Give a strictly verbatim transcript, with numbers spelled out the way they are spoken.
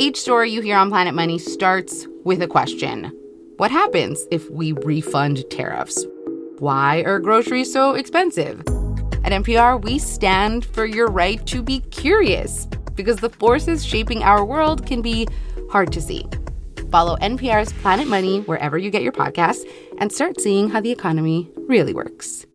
Each story you hear on Planet Money starts with a question. What happens if we refund tariffs? Why are groceries so expensive? At N P R, we stand for your right to be curious because the forces shaping our world can be hard to see. Follow N P R's Planet Money wherever you get your podcasts and start seeing how the economy really works.